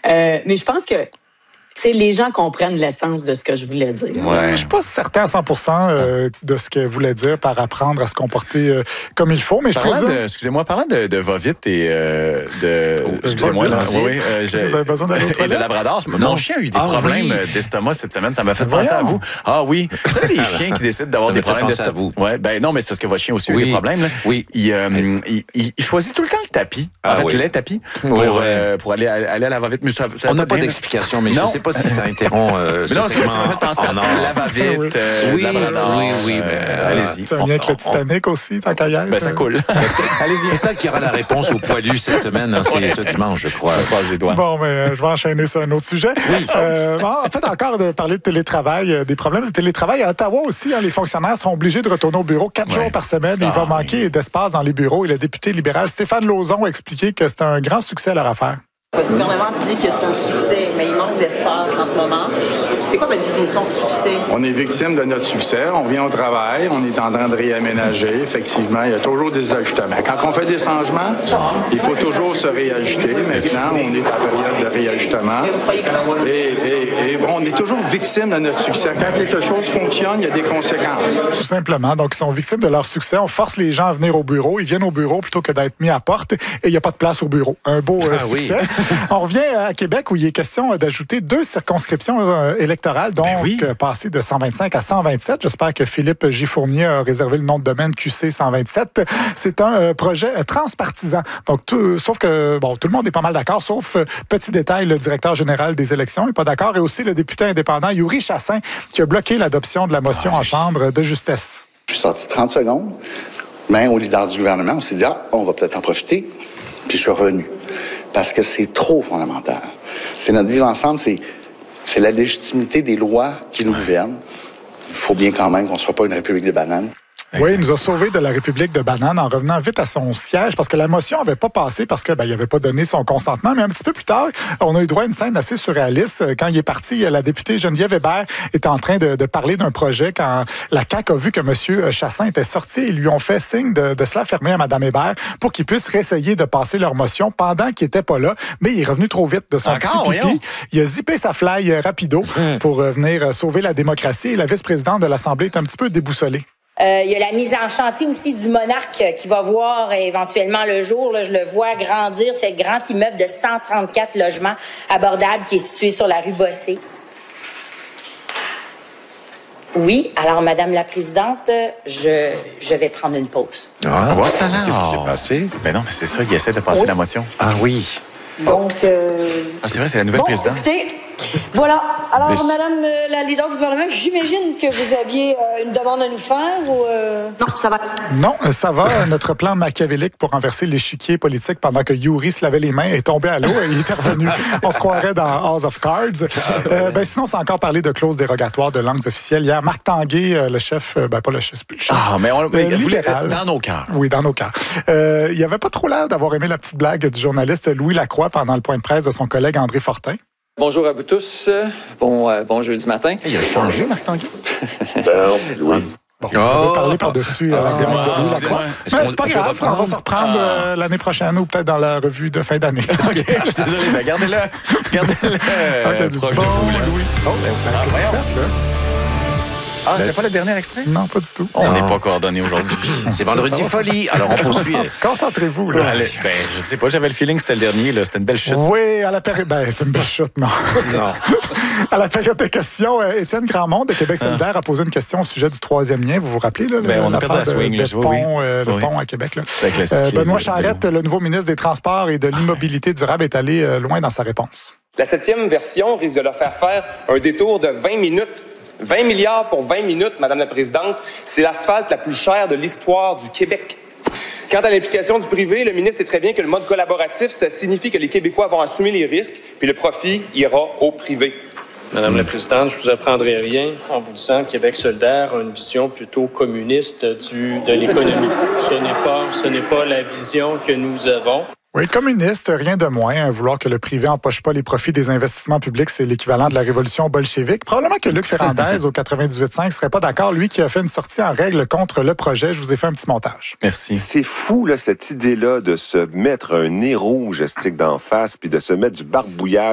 Mais je pense que les gens comprennent l'essence de ce que je voulais dire. Je ne suis pas certain à 100% de ce que voulait dire par apprendre à se comporter comme il faut, mais je présume... Excusez-moi, parlant de va-vite et de... excusez-moi, là, vous avez besoin d'aller aux toilettes? Et de Labrador. Mon chien a eu des problèmes d'estomac cette semaine. Ça m'a fait penser à vous. Ah oui. Vous savez, les chiens qui décident d'avoir des problèmes d'estomac. Ouais, ben non, mais c'est parce que votre chien aussi a eu des problèmes. Là. Oui. Il choisit tout le temps le tapis. En fait, les tapis pour aller à la va-vite. Mais ça on n'a pas d'explication, mais je ne sais pas si ça interrompt ce segment. Ça m'a fait penser à ça. La va-vite, Labrador. Oui. Allez-y. Tu as un lien avec le Titanic aussi, tant qu'à y être? Ben, ça coule. Allez-y. Peut-être qu'il y aura la réponse au poilu cette semaine. C'est ce dimanche, je crois. Je croise les doigts. Bon, mais je vais enchaîner sur un autre sujet. Oui. En fait, encore de parler de télétravail, des problèmes de télétravail. À Ottawa aussi, les fonctionnaires seront obligés de retourner au bureau 4 jours par semaine. Il va manquer d'espace dans les bureaux. Et le député libéral Stéphane Lauzon a expliqué que c'est un grand succès leur affaire. Votre gouvernement dit que c'est un succès, mais il manque d'espace en ce moment. C'est quoi votre définition de succès? On est victime de notre succès. On vient au travail, on est en train de réaménager. Effectivement, il y a toujours des ajustements. Quand on fait des changements, il faut toujours se réajuster. Maintenant, on est en période de réajustement. Et bon, on est toujours victime de notre succès. Quand quelque chose fonctionne, il y a des conséquences. Tout simplement. Donc, ils sont victimes de leur succès. On force les gens à venir au bureau. Ils viennent au bureau plutôt que d'être mis à porte. Et il n'y a pas de place au bureau. Un beau succès. Oui. On revient à Québec où il est question d'ajouter 2 circonscriptions électorales, donc passer de 125 à 127. J'espère que Philippe J. Fournier a réservé le nom de domaine QC 127. C'est un projet transpartisan. Donc, sauf que tout le monde est pas mal d'accord, sauf petit détail, le directeur général des élections n'est pas d'accord et aussi le député indépendant Yuri Chassin qui a bloqué l'adoption de la motion en Chambre de justesse. Je suis sorti 30 secondes, mais au leader du gouvernement, on s'est dit on va peut-être en profiter, puis je suis revenu. Parce que c'est trop fondamental. C'est notre vivre ensemble, c'est la légitimité des lois qui nous gouvernent. Il faut bien quand même qu'on ne soit pas une république de bananes. Oui, il nous a sauvés de la République de banane en revenant vite à son siège parce que la motion n'avait pas passé parce qu'il n'avait pas donné son consentement. Mais un petit peu plus tard, on a eu droit à une scène assez surréaliste. Quand il est parti, la députée Geneviève Hébert était en train de parler d'un projet quand la CAQ a vu que M. Chassin était sorti. Ils lui ont fait signe de se la fermer à Mme Hébert pour qu'ils puissent réessayer de passer leur motion pendant qu'il n'était pas là. Mais il est revenu trop vite de son petit pipi. Il a zippé sa fly rapido pour venir sauver la démocratie. Et la vice-présidente de l'Assemblée est un petit peu déboussolée. Il y a la mise en chantier aussi du Monarque qui va voir éventuellement le jour. Là, je le vois grandir, ce grand immeuble de 134 logements abordables qui est situé sur la rue Bossé. Oui, alors, Madame la Présidente, je vais prendre une pause. Qu'est-ce qui s'est passé? Ben non, mais c'est ça, il essaie de passer la motion. Ah oui. Donc... c'est vrai, c'est la nouvelle présidente. Écoutez, voilà. Alors, Madame la leader du gouvernement, j'imagine que vous aviez une demande à nous faire ou... Non, ça va. Non, ça va. Notre plan machiavélique pour renverser l'échiquier politique pendant que Yuri se lavait les mains est tombé à l'eau et il est revenu. On se croirait dans House of Cards. Sinon, c'est encore parlé de clauses dérogatoires de langues officielles. Hier, Marc Tanguay, le chef, pas le chef, c'est plus le chef. Libéral. Dans nos cœurs. Oui, dans nos cœurs. Il n'avait pas trop l'air d'avoir aimé la petite blague du journaliste Louis Lacroix pendant le point de presse de son collègue André Fortin. Bonjour à vous tous. Bon jeudi matin. Il a changé, Marc Tanguay? Oui. Bon, vous avez parlé par-dessus. Excusez-moi. C'est pas grave, on va se reprendre l'année prochaine ou peut-être dans la revue de fin d'année. OK, je suis désolé, mais gardez-le proche de vous. Louis. Qu'est-ce que vous faites, là? C'était pas le dernier extrait? Non, pas du tout. On n'est pas coordonnés aujourd'hui. C'est vendredi folie, alors on poursuit. Concentrez-vous, là. Je sais pas, j'avais le feeling que c'était le dernier, là. C'était une belle chute. Oui, à la période... c'est une belle chute, non. À la période des questions, Étienne Grandmont de Québec solidaire a posé une question au sujet du 3e lien. Vous vous rappelez, là? On a perdu la swing, le pont à Québec, là. Benoît Charette, le nouveau ministre des Transports et de l'Immobilité durable, est allé loin dans sa réponse. La 7e version risque de leur faire un détour de 20 minutes. 20 milliards pour 20 minutes, Madame la Présidente, c'est l'asphalte la plus chère de l'histoire du Québec. Quant à l'implication du privé, le ministre sait très bien que le mode collaboratif, ça signifie que les Québécois vont assumer les risques, puis le profit ira au privé. Madame la Présidente, je vous apprendrai rien en vous disant que Québec solidaire a une vision plutôt communiste de l'économie. Ce n'est pas la vision que nous avons. Oui, communiste, rien de moins. Vouloir que le privé empoche pas les profits des investissements publics, c'est l'équivalent de la révolution bolchevique. Probablement que Luc Ferrandez, au 98.5, serait pas d'accord. Lui qui a fait une sortie en règle contre le projet. Je vous ai fait un petit montage. Merci. C'est fou, là, cette idée-là de se mettre un nez rouge, d'en face, puis de se mettre du barbouillage